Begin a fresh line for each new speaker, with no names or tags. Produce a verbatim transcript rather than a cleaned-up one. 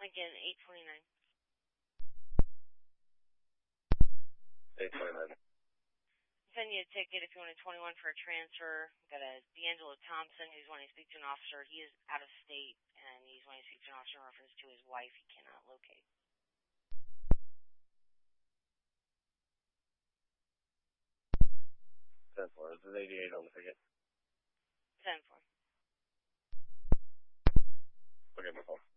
Lincoln, eight twenty-nine.
eight twenty-nine.
Send you a ticket if you want a twenty-one for a transfer. Got a D'Angelo Thompson who's wanting to speak to an officer. He is out of state, and he's wanting to speak to an officer in reference to his wife he cannot locate.
ten four. This is eighty-eight on the ticket.
ten four.
Okay, my phone.